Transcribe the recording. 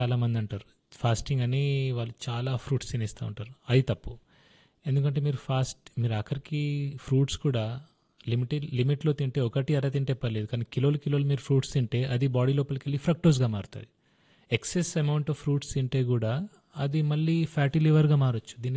చాలామంది అంటారు ఫాస్టింగ్ అని వాళ్ళు చాలా ఫ్రూట్స్ తినేస్తూ ఉంటారు. అది తప్పు. ఎందుకంటే మీరు ఆఖరికి ఫ్రూట్స్ కూడా లిమిట్‌లో తింటే ఒకటి, అర తింటే పర్లేదు. కానీ కిలోలు, కిలోలు మీరు ఫ్రూట్స్ తింటే అది బాడీ లోపలికెళ్ళి ఫ్రక్టోస్‌గా మారుతది. ఎక్సెస్ అమౌంట్ ఆఫ్ ఫ్రూట్స్ తింటే గూడా అది మళ్ళీ ఫ్యాటీ లివర్‌గా మారొచ్చు.